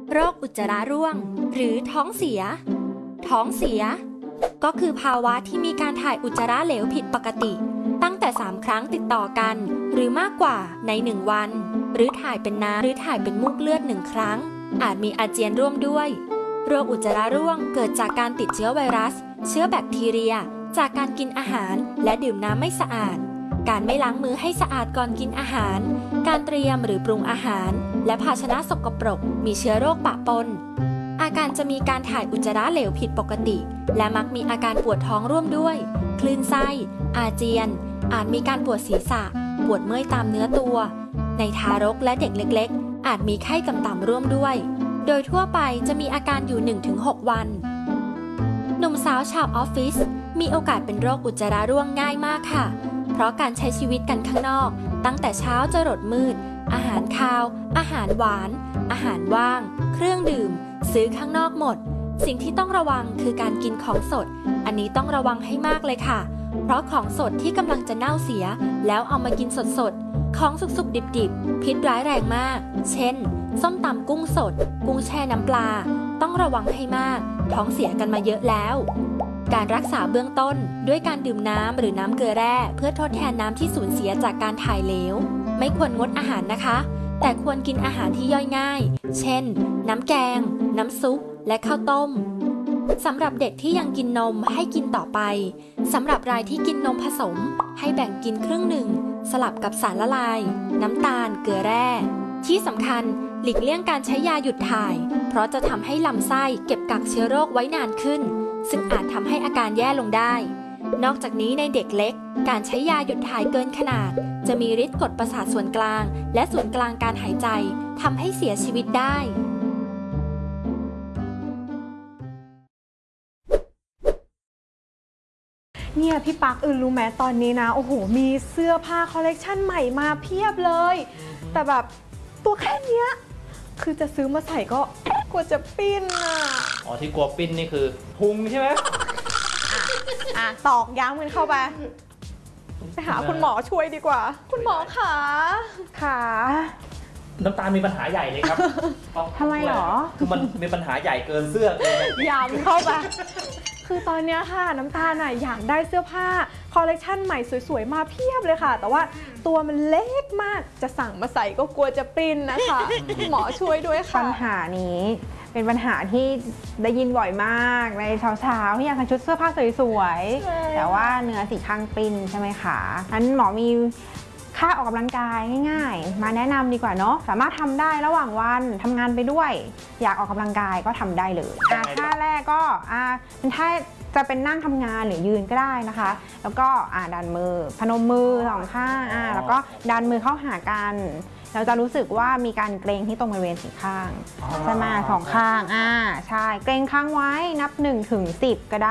โรคอุจจาระร่วงหรือท้องเสีย ท้องเสียก็คือภาวะที่มีการถ่ายอุจจาระเหลวผิดปกติตั้งแต่3 ครั้งติดต่อกันหรือมากกว่าใน1 วันหรือถ่ายเป็นน้ำหรือถ่ายเป็นมูกเลือด1 ครั้งอาจมีอาเจียนร่วมด้วยโรคอุจจาระร่วงเกิดจากการติดเชื้อไวรัสเชื้อแบคทีเรียจากการกินอาหารและดื่มน้ำไม่สะอาดการไม่ล้างมือให้สะอาดก่อนกินอาหารการเตรียมหรือปรุงอาหารและภาชนะสกปรกมีเชื้อโรคปะปนอาการจะมีการถ่ายอุจจาระเหลวผิดปกติและมักมีอาการปวดท้องร่วมด้วยคลื่นไส้อาเจียนอาจมีการปวดศีรษะปวดเมื่อยตามเนื้อตัวในทารกและเด็กเล็กๆอาจมีไข้ต่ำๆร่วมด้วยโดยทั่วไปจะมีอาการอยู่ 1-6 วันหนุ่มสาวชาวออฟฟิศมีโอกาสเป็นโรคอุจจาระร่วงง่ายมากค่ะเพราะการใช้ชีวิตกันข้างนอกตั้งแต่เช้าจรดมืดอาหารคาวอาหารหวานอาหารว่างเครื่องดื่มซื้อข้างนอกหมดสิ่งที่ต้องระวังคือการกินของสดอันนี้ต้องระวังให้มากเลยค่ะเพราะของสดที่กำลังจะเน่าเสียแล้วเอามากินสดๆของสุกๆดิบๆพิษร้ายแรงมากเช่นส้มตำกุ้งสดกุ้งแช่น้ำปลาต้องระวังให้มากท้องเสียกันมาเยอะแล้วการรักษาเบื้องต้นด้วยการดื่มน้ำหรือน้ำเกลือแร่เพื่อทดแทนน้ำที่สูญเสียจากการถ่ายเหลวไม่ควรงดอาหารนะคะแต่ควรกินอาหารที่ย่อยง่ายเช่นน้ำแกงน้ำซุปและข้าวต้มสำหรับเด็กที่ยังกินนมให้กินต่อไปสำหรับรายที่กินนมผสมให้แบ่งกินครึ่งหนึ่งสลับกับสารละลายน้ำตาลเกลือแร่ที่สำคัญหลีกเลี่ยงการใช้ยาหยุดถ่ายเพราะจะทำให้ลำไส้เก็บกักเชื้อโรคไว้นานขึ้นซึ่งอาจทำให้อาการแย่ลงได้นอกจากนี้ในเด็กเล็กการใช้ยาหยุดถ่ายเกินขนาดจะมีฤทธิ์กดประสาทส่วนกลางและส่วนกลางการหายใจทำให้เสียชีวิตได้เนี่ยพี่ปักรู้ไหมตอนนี้นะโอ้โหมีเสื้อผ้าคอลเลกชันใหม่มาเพียบเลยแต่แบบตัวแค่เนี้ยคือจะซื้อมาใส่ก็กลัวจะปิ้นอ่ะอ๋อที่กลัวปิ้นนี่คือพุงใช่ไหมตอกย้ำกันเข้าไปหาคุณหมอช่วยดีกว่าคุณหมอขาน้ำตาลมีปัญหาใหญ่เลยครับทำไมหรอคือมันมีปัญหาใหญ่เกินเสื้อเลยย้ำเข้าไปคือตอนนี้ค่ะน้ำตาลอยากได้เสื้อผ้าคอลเลกชันใหม่สวยๆมาเพียบเลยค่ะแต่ว่าตัวมันเล็กมากจะสั่งมาใส่ก็กลัวจะปริ้นนะคะหมอช่วยด้วยค่ะปัญหานี้เป็นปัญหาที่ได้ยินบ่อยมากในเช้าๆที่อยากใส่ชุดเสื้อผ้าสวยๆแต่ว่าเนื้อสีข้างปริ้นใช่ไหมคะงั้นหมอมีค่าออกกำลังกายง่ายๆมาแนะนำดีกว่าเนาะสามารถทำได้ระหว่างวันทำงานไปด้วยอยากออกกำลังกายก็ทำได้เลยท่าแรกก็ถ้าจะเป็นนั่งทำงานหรือยืนก็ได้นะคะแล้วก็ดันมือพนมมือ2 ข้างแล้วก็ดันมือเข้าหากันเราจะรู้สึกว่ามีการเกร็งที่ตรงบริเวณสีข้างใช่ไหม2 ข้างใช่เกร็งค้างไว้นับ1 ถึง 10ก็ได้